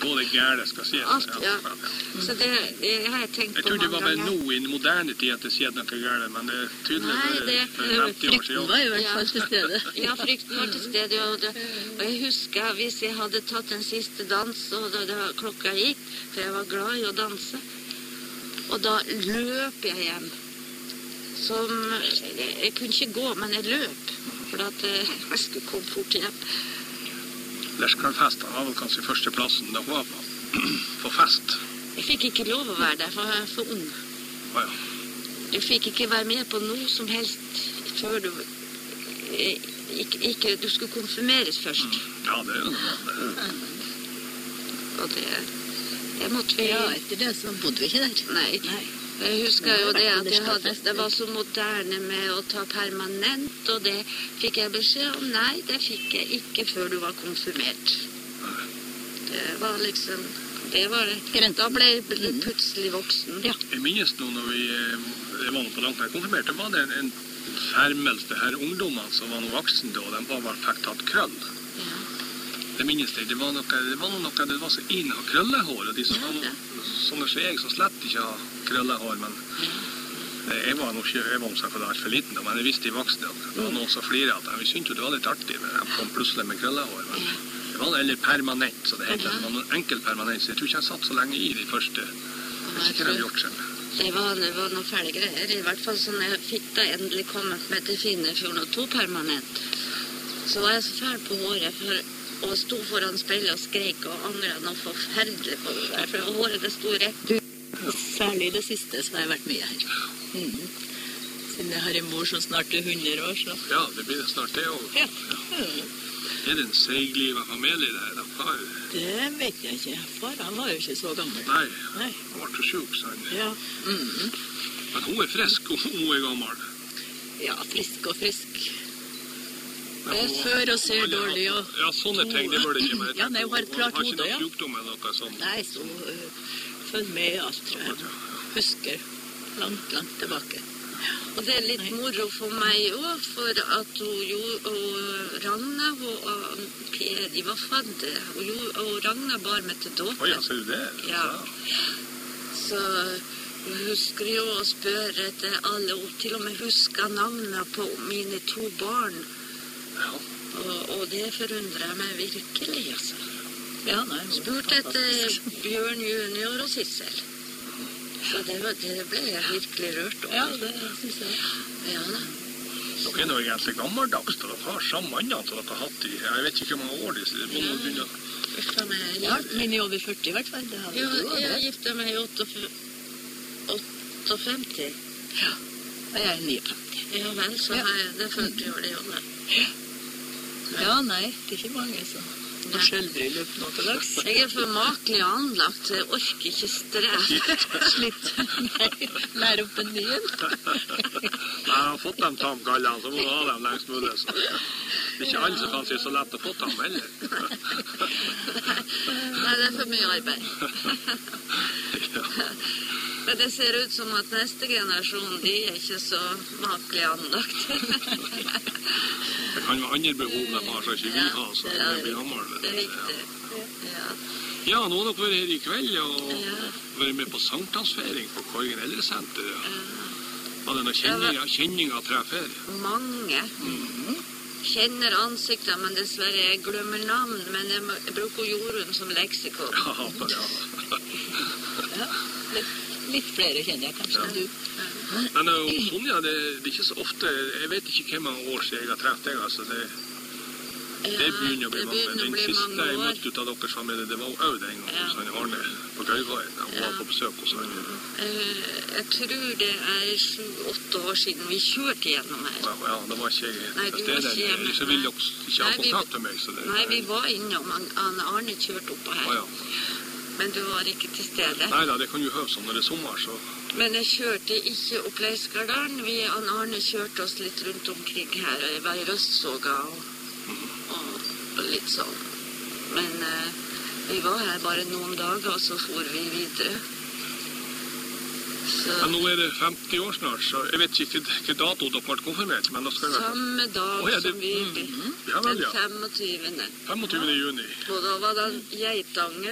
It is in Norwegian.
Både gærne skal sies. Alt, ja. Så det har jeg tenkt på mange ganger. Jeg tror det var vel nå i moderne tid at det sier noe gærne, men det er tydelig for 50 år siden. Frykten var i hvert fall til stede. Ja, frykten var til stede, og jeg husker hvis jeg hadde tatt en siste dans, og da klokka gikk, for jeg var glad i å danse, og da løp jeg hjem. Jeg kunne ikke gå, men jeg løp, for at jeg skulle komme fort hjem. Lerskallfesten var vel kanskje førsteplassen da hun var på fest. Jeg fikk ikke lov å være der, for jeg er for ung. Ja. Jeg fikk ikke være med på noe som helst før du skulle konfirmeres først. Ja, det er jo noe. Og det måtte vi... Ja, etter det så bodde vi ikke der. Nei. Jeg husker jo det at det var så moderne med å ta permanent, og det fikk jeg beskjed om. Nei, det fikk jeg ikke før du var konfirmert. Det var liksom... Da ble jeg plutselig voksen. Ja. Jeg minnes nå når vi var på langt vei konfirmert, det var det en fermelse her ungdommene som var noen voksne da, og de bare fikk tatt krøll. Ja. Det minnes jeg, det var så inn av krøllehår, og de som var sånne som jeg som slett ikke har krøllehår, men jeg var nok for alt for liten, men jeg visste de voksne at det var noen som flirer at vi syntes jo det var litt artig, men de kom plutselig med krøllehår, men det var eller permanent, så det heter det var noen enkel permanent, så jeg tror ikke jeg satt så lenge i de første, hvis ikke de har gjort selv. Det var noen fæle greier, i hvert fall så når jeg fikk da endelig kommet med til Finnefjorden og 2 permanent, så var jeg så fæl på håret, og sto foran speilet og skrek og angret noe forferdelig på det der, for håret det sto rett ut. Særlig det siste, så har jeg vært mye her. Siden jeg har en mor som snart er 100 år, så... Ja, det blir snart det også. Ja. Er det en seiglivet familie der? Det vet jeg ikke. Far, han var jo ikke så gammel. Nei. Han var så syk, sa han. Ja. Men hun er frisk, og hun er gammel. Ja, frisk og frisk. Det er før og ser dårlig, og... Ja, sånne ting, det bør det ikke være. Ja, nei, hun har et klart hode, ja. Har ikke noe sykdom eller noe sånt? Nei, så følg med i alt, tror jeg. Husker langt tilbake. Og det er litt moro for meg også, for at Ragna og Per, de var fadder, og Ragna bar meg til dåpen. Ja, ser du det? Ja. Så jeg husker jo å spørre etter alle, og til og med husker navnene på mine 2 barn. Ja. Og det forundrer jeg meg virkelig, altså. Ja, nei. Spurt etter Bjørn Junior og Sissel. Så det ble jeg virkelig rørt over. Ja, det synes jeg. Ja da. Dere er nå egentlig gammeldags, da dere har samme annet som dere har hatt i, jeg vet ikke hvor mange år det må nå begynne. Ja, men i over 40 i hvert fall. Ja, jeg giftet meg i 58. Ja, og jeg er 59. Ja vel, så har jeg det 40 år det jo da. Ja, nei, det er ikke mange som har selvbryllup nå til dags. Jeg er for makelig anlagt, jeg orker ikke streve. Slitt. Nei, lære opp en ny en. Jeg har fått dem tamgallene, så må du ha dem lengst mulig. Så. Det er ikke alle som kan si så lett å få tam heller. Nei, det er for mye arbeid. Men det ser ut som at neste generasjon, de er ikke så makelig anlagt. Det kan være andre behov de har, så ikke vi har, så det blir gammel. Det er riktig. Ja, nå har dere vært her i kveld og vært med på sankthansfeiring på Korgen eldresenter. Var det noen kjenninger av treff her? Mange. Kjenner ansikter, men dessverre jeg glemmer navn, men jeg bruker Jorunn som leksikon. Ja, litt flere kjenner jeg kanskje enn du. Men Sonja, det er ikke så ofte, jeg vet ikke hvor mange år siden jeg har treft deg, altså det begynner å bli mange. Den siste jeg møtte ut av deres familie, det var jo også den hos Arne på Gøyveien, han var på besøk hos han. Jeg tror det er 7-8 år siden vi kjørte gjennom her. Ja, da var ikke jeg. Nei, du var ikke hjemme. Så vil dere ikke ha kontakt med meg. Nei, vi var innom, Arne kjørte oppå her. Men du var ikke til stede. Nei da, det kan jo høre sånn når det er sommer, så... Men jeg kjørte ikke opp Leisgardalen. Arne kjørte oss litt rundt omkring her, og jeg var i Røstsoga og litt sånn. Men vi var her bare noen dager, og så for vi videre. Så... Men nå er det 50 år snart, så jeg vet ikke hvilken dato dere ble konfirmert, men da skal jeg være... Samme dag som vi... Ja, vel, ja. Den 25. 25. juni. Og da var det Geitange